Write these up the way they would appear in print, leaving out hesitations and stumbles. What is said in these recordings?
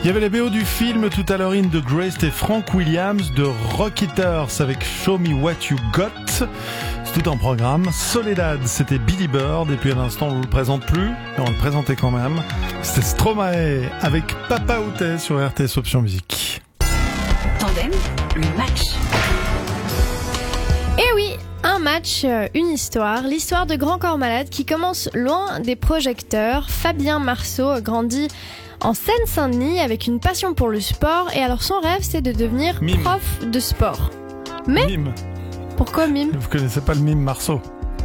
Il y avait les BO du film tout à l'heure, In the Grace et Frank Williams de Rock Eaters avec Show Me What You Got. C'est tout un programme. Soledad, c'était Billy Bird. Et puis à l'instant, on ne le présente plus, mais on le présentait quand même. C'était Stromae avec Papa Outé sur RTS Option Musique. Tandem, le match. Eh oui, un match, une histoire. L'histoire de Grand Corps Malade qui commence loin des projecteurs. Fabien Marceau grandit en Seine-Saint-Denis avec une passion pour le sport. Et alors son rêve, c'est de devenir prof de sport. Mais Mime. Pourquoi mime ? Vous connaissez pas le mime Marceau ?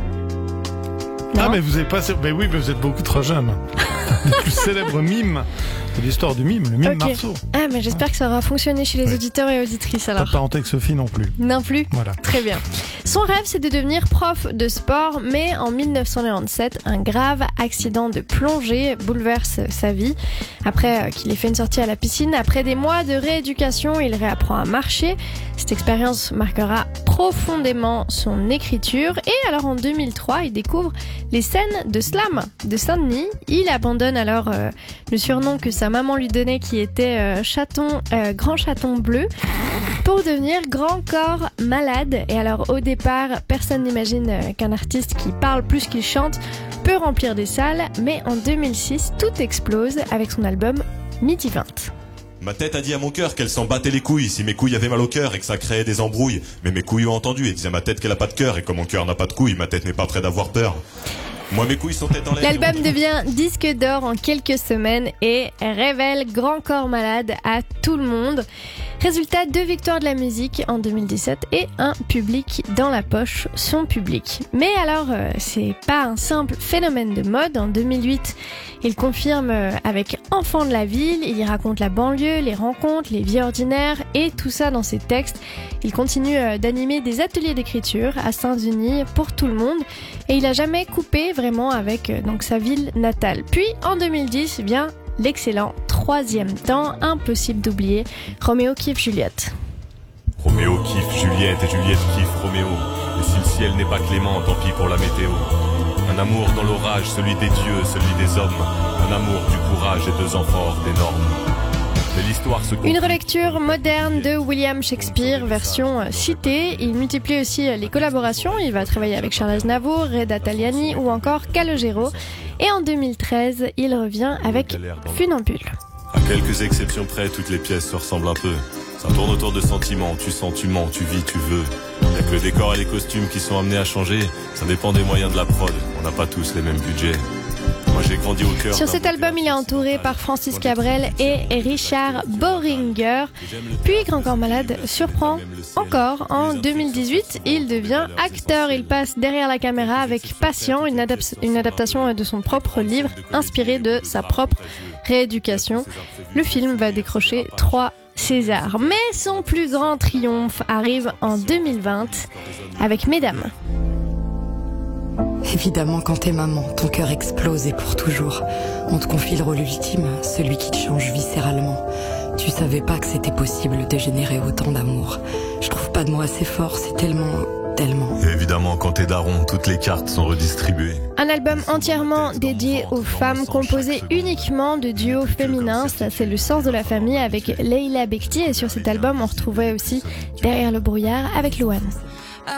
Non. Ah mais vous avez pas... Mais oui, mais vous êtes beaucoup trop jeune. Le plus célèbre mime de l'histoire du mime, le mime Marceau. Ah mais j'espère que ça aura fonctionné chez les auditeurs et auditrices alors. Pas de parenté avec Sophie non plus. Non plus. Voilà. Très bien. Son rêve, c'est de devenir prof de sport, mais en 1997, un grave accident de plongée bouleverse sa vie. Après qu'il ait fait une sortie à la piscine, après des mois de rééducation, il réapprend à marcher. Cette expérience marquera profondément son écriture. Et alors en 2003, il découvre les scènes de slam de Saint-Denis. Il abandonne alors le surnom que sa maman lui donnait qui était grand chaton bleu pour devenir Grand Corps Malade. Et alors au départ, personne n'imagine qu'un artiste qui parle plus qu'il chante peut remplir des salles, mais en 2006, tout explose avec son album Midi 20. Ma tête a dit à mon cœur qu'elle s'en battait les couilles si mes couilles avaient mal au cœur et que ça créait des embrouilles. Mais mes couilles ont entendu et disaient à ma tête qu'elle a pas de cœur, et comme mon cœur n'a pas de couilles, ma tête n'est pas près d'avoir peur. Moi mes couilles sont tête en l'air. L'album devient disque d'or en quelques semaines et révèle Grand Corps Malade à tout le monde. Résultat, 2 victoires de la musique en 2017 et un public dans la poche, son public. Mais alors, c'est pas un simple phénomène de mode. En 2008, il confirme avec Enfants de la ville, il y raconte la banlieue, les rencontres, les vies ordinaires et tout ça dans ses textes. Il continue d'animer des ateliers d'écriture à Saint-Denis pour tout le monde et il a jamais coupé vraiment avec donc sa ville natale. Puis en 2010 vient l'excellent Troisième temps, impossible d'oublier, Roméo kiffe Juliette. Roméo kiffe Juliette et Juliette kiffe Roméo. Et si le ciel n'est pas clément, tant pis pour la météo. Un amour dans l'orage, celui des dieux, celui des hommes. Un amour du courage et 2 enfants hors des normes. Mais l'histoire se Une relecture moderne de William Shakespeare, version citée. Il multiplie aussi les collaborations. Il va travailler avec Charles Aznavour, Reda Taliani ou encore Calogero. Et en 2013, il revient avec Funambule. À quelques exceptions près, toutes les pièces se ressemblent un peu. Ça tourne autour de sentiments, tu sens, tu mens, tu vis, tu veux. Y'a que le décor et les costumes qui sont amenés à changer. Ça dépend des moyens de la prod, on n'a pas tous les mêmes budgets. Moi j'ai grandi au cœur. Sur cet album, il est entouré par Francis Cabrel et Richard Bohringer. Puis Grand Corps Malade surprend encore. En 2018, il devient acteur. Il passe derrière la caméra avec Patient, une adaptation de son propre livre inspiré de sa propre rééducation. Le film va décrocher 3 Césars. Mais son plus grand triomphe arrive en 2020 avec Mesdames. Évidemment, quand t'es maman, ton cœur explose et pour toujours. On te confie le rôle ultime, celui qui te change viscéralement. Tu savais pas que c'était possible de générer autant d'amour. Je trouve pas de mots assez forts, c'est tellement... Et évidemment, quand t'es daron, toutes les cartes sont redistribuées. Un album entièrement dédié aux femmes, composé uniquement de duos féminins. Ça, c'est le sens de la famille avec Leila Bekti. Et sur cet album, on retrouvait aussi Derrière le brouillard avec Louane.